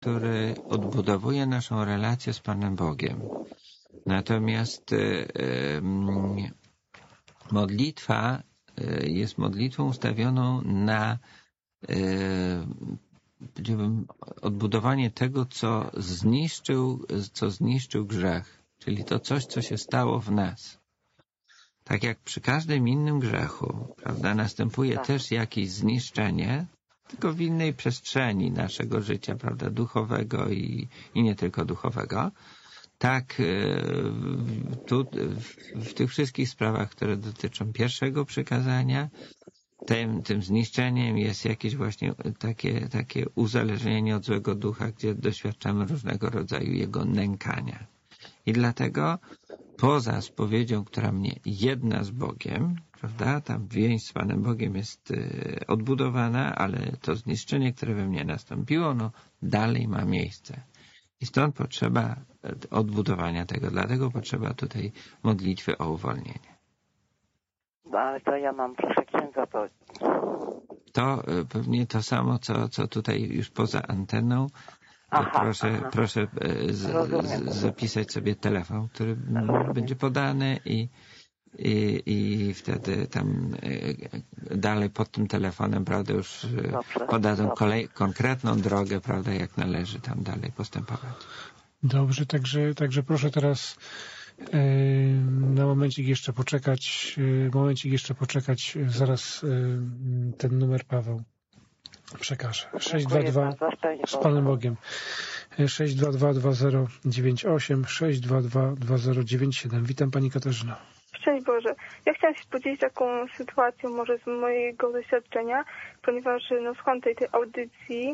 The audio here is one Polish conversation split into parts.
który odbudowuje naszą relację z Panem Bogiem. Natomiast modlitwa jest modlitwą ustawioną na odbudowanie tego, co zniszczył grzech, czyli to coś, co się stało w nas. Tak jak przy każdym innym grzechu, prawda, następuje też jakieś zniszczenie, tylko w innej przestrzeni naszego życia, prawda, duchowego i nie tylko duchowego. Tak, tu w tych wszystkich sprawach, które dotyczą pierwszego przykazania, tym zniszczeniem jest jakieś właśnie takie uzależnienie od złego ducha, gdzie doświadczamy różnego rodzaju jego nękania. I dlatego poza spowiedzią, która mnie jedna z Bogiem, prawda, tam więź z Panem Bogiem jest odbudowana, ale to zniszczenie, które we mnie nastąpiło, dalej ma miejsce. I stąd potrzeba odbudowania tego, dlatego potrzeba tutaj modlitwy o uwolnienie. Ale to ja mam, proszę księdza, To pewnie to samo, co tutaj już poza anteną. Proszę zapisać sobie telefon, który będzie podany i wtedy tam dalej pod tym telefonem, prawda, już podadzą konkretną drogę, prawda, jak należy tam dalej postępować. Dobrze, także proszę teraz na momencik jeszcze poczekać, zaraz ten numer Paweł przekaże. 622 z Panem Bogiem. 622-2098, 622-2097. Witam Pani Katarzyna. Szczęść Boże. Ja chciałam się podzielić taką sytuacją może z mojego doświadczenia, ponieważ słucham tej audycji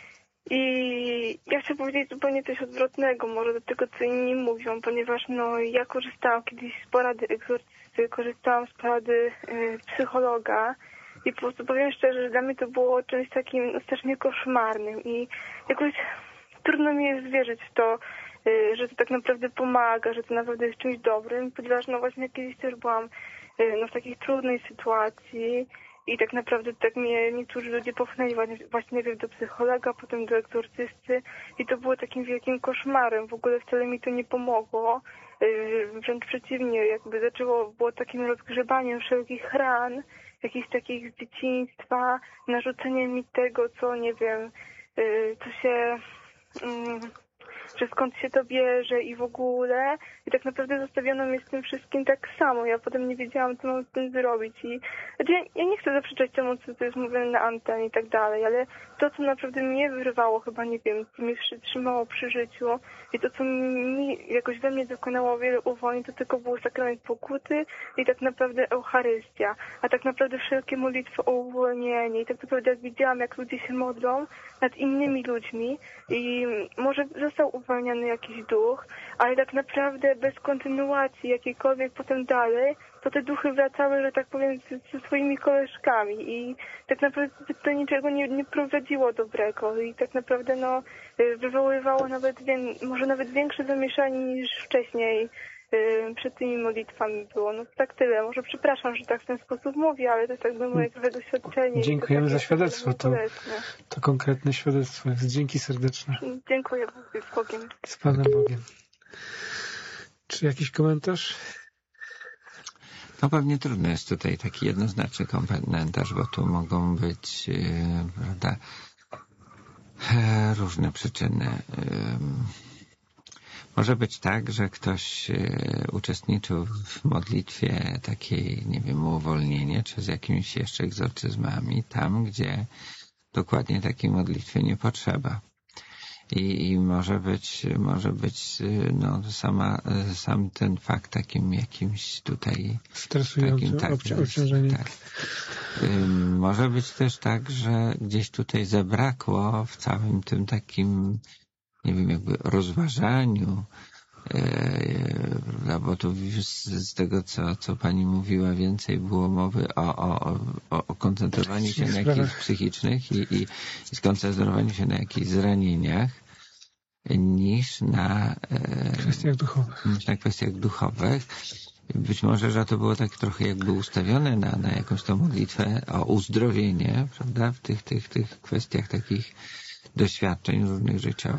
i ja chcę powiedzieć zupełnie coś odwrotnego może do tego, co inni mówią, ponieważ ja korzystałam kiedyś z porady egzorcysty, korzystałam z porady psychologa i po prostu powiem szczerze, że dla mnie to było czymś takim strasznie koszmarnym i jakoś trudno mi jest wierzyć w to, że to tak naprawdę pomaga, że to naprawdę jest czymś dobrym, ponieważ właśnie kiedyś też byłam w takiej trudnej sytuacji i tak naprawdę tak mnie niektórzy ludzie popchnęli właśnie najpierw do psychologa, potem do egzorcysty i to było takim wielkim koszmarem. W ogóle wcale mi to nie pomogło. Wręcz przeciwnie, było takim rozgrzebaniem wszelkich ran, jakichś takich z dzieciństwa, narzuceniem mi tego, co nie wiem, co się... że skąd się to bierze i w ogóle. I tak naprawdę zostawiono mnie z tym wszystkim tak samo. Ja potem nie wiedziałam, co mam z tym zrobić. I ja nie chcę zaprzeczać temu, co jest mówione na antenie i tak dalej, ale to, co naprawdę mnie wyrwało, chyba nie wiem, co mnie trzymało przy życiu i to, co mi jakoś we mnie dokonało wiele uwolnień, to tylko był sakrament pokuty i tak naprawdę Eucharystia. A tak naprawdę wszelkie modlitwy o uwolnienie. I tak naprawdę jak widziałam, jak ludzie się modlą nad innymi ludźmi i może został uwalniany jakiś duch, ale tak naprawdę bez kontynuacji jakiejkolwiek potem dalej, to te duchy wracały, że tak powiem, ze swoimi koleżkami i tak naprawdę to niczego nie prowadziło dobrego i tak naprawdę wywoływało może nawet większe zamieszanie niż wcześniej przed tymi modlitwami było. Tak tyle. Może przepraszam, że tak w ten sposób mówię, ale to jest jakby moje trochę doświadczenie. Dziękujemy za świadectwo. To konkretne świadectwo jest. Dzięki serdeczne. Dziękuję. Z Bogiem. Z Panem Bogiem. Czy jakiś komentarz? Pewnie trudno jest tutaj taki jednoznaczny komentarz, bo tu mogą być prawda, różne przyczyny. Może być tak, że ktoś uczestniczył w modlitwie takiej, nie wiem, o uwolnienie, czy z jakimiś jeszcze egzorcyzmami, tam, gdzie dokładnie takiej modlitwy nie potrzeba. I może być sam ten fakt takim jakimś tutaj stresującym, obciążeniem. Tak. Może być też tak, że gdzieś tutaj zabrakło w całym tym takim, nie wiem, jakby rozważaniu, bo tu z tego, co pani mówiła, więcej było mowy o koncentrowaniu się na jakichś psychicznych i skoncentrowaniu się na jakichś zranieniach, niż na kwestiach duchowych. Być może, że to było tak trochę jakby ustawione na jakąś tą modlitwę o uzdrowienie, prawda, w tych kwestiach takich doświadczeń różnych życiowych.